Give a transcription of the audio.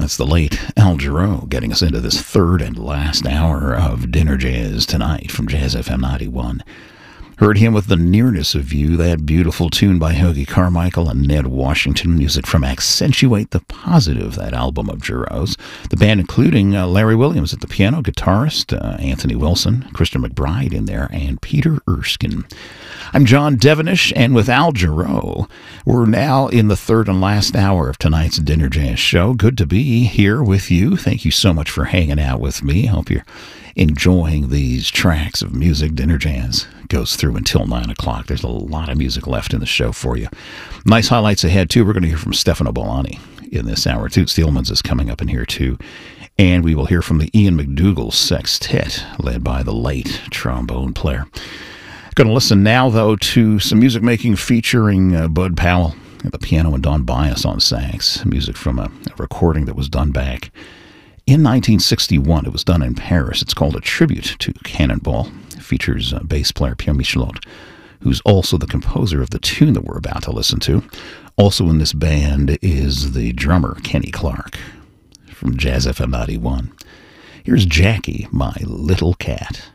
That's the late Al Jarreau getting us into this third and last hour of Dinner Jazz tonight from Jazz FM 91. Heard him with The Nearness of You, that beautiful tune by Hoagy Carmichael and Ned Washington, music from Accentuate the Positive, that album of Jarreau's. The band including Larry Williams at the piano, guitarist, Anthony Wilson, Christian McBride in there, and Peter Erskine. I'm John Devenish, and with Al Jarreau, we're now in the third and last hour of tonight's Dinner Jazz show. Good to be here with you. Thank you so much for hanging out with me. I hope you're enjoying these tracks of music. Dinner Jazz goes through until 9 o'clock. There's a lot of music left in the show for you. Nice highlights ahead, too. We're going to hear from Stefano Bolani in this hour. Toots Thielemans is coming up in here, too. And we will hear from the Ian McDougall Sextet, led by the late trombone player. Going to listen now, though, to some music making featuring Bud Powell at the piano and Don Byas on sax. Music from a recording that was done back in 1961. It was done in Paris. It's called A Tribute to Cannonball. It features bass player Pierre Michelot, who's also the composer of the tune that we're about to listen to. Also in this band is the drummer Kenny Clark from Jazz FM 91. Here's Jackie, My Little Cat.